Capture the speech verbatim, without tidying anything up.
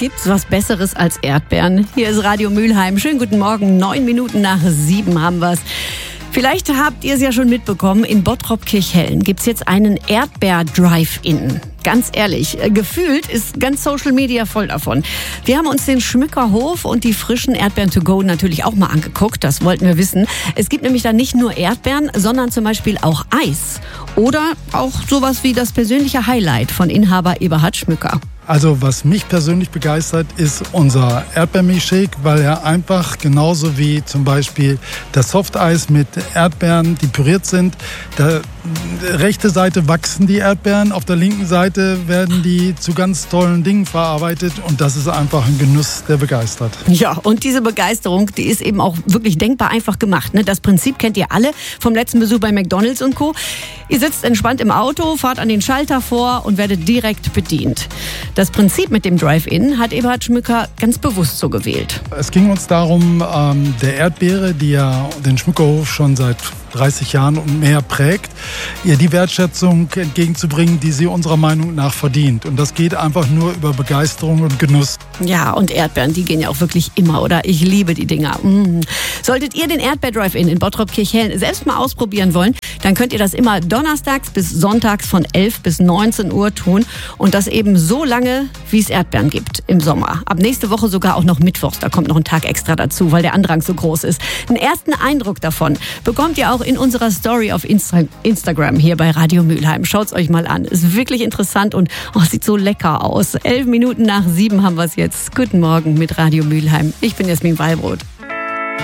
Gibt's was Besseres als Erdbeeren? Hier ist Radio Mülheim. Schönen guten Morgen. Neun Minuten nach sieben haben wir's. Vielleicht habt ihr es ja schon mitbekommen, in Bottrop-Kirchhellen gibt's jetzt einen Erdbeer-Drive-In. Ganz ehrlich, gefühlt ist ganz Social Media voll davon. Wir haben uns den Schmückerhof und die frischen Erdbeeren to go natürlich auch mal angeguckt. Das wollten wir wissen. Es gibt nämlich da nicht nur Erdbeeren, sondern zum Beispiel auch Eis. Oder auch sowas wie das persönliche Highlight von Inhaber Eberhard Schmücker. Also was mich persönlich begeistert, ist unser Erdbeermilchshake, weil er einfach genauso wie zum Beispiel das Softeis mit Erdbeeren, die püriert sind. Der rechte Seite wachsen die Erdbeeren, auf der linken Seite werden die zu ganz tollen Dingen verarbeitet und das ist einfach ein Genuss, der begeistert. Ja, und diese Begeisterung, die ist eben auch wirklich denkbar einfach gemacht. Ne? Das Prinzip kennt ihr alle vom letzten Besuch bei McDonald's und Co. Ihr sitzt entspannt im Auto, fahrt an den Schalter vor und werdet direkt bedient. Das Prinzip mit dem Drive-In hat Eberhard Schmücker ganz bewusst so gewählt. Es ging uns darum, ähm, der Erdbeere, die ja den Schmückerhof schon seit dreißig Jahren und mehr prägt, ihr die Wertschätzung entgegenzubringen, die sie unserer Meinung nach verdient. Und das geht einfach nur über Begeisterung und Genuss. Ja, und Erdbeeren, die gehen ja auch wirklich immer, oder? Ich liebe die Dinger. Mm. Solltet ihr den Erdbeer-Drive-In in Bottrop-Kirchhellen selbst mal ausprobieren wollen, dann könnt ihr das immer donnerstags bis sonntags von elf bis neunzehn Uhr tun. Und das eben so lange, wie es Erdbeeren gibt im Sommer. Ab nächste Woche sogar auch noch mittwochs. Da kommt noch ein Tag extra dazu, weil der Andrang so groß ist. Einen ersten Eindruck davon bekommt ihr auch in unserer Story auf Insta- Instagram hier bei Radio Mülheim. Schaut's euch mal an. Ist wirklich interessant und oh, sieht so lecker aus. Elf Minuten nach sieben haben wir es jetzt. Guten Morgen mit Radio Mülheim. Ich bin Jasmin Wallbrot.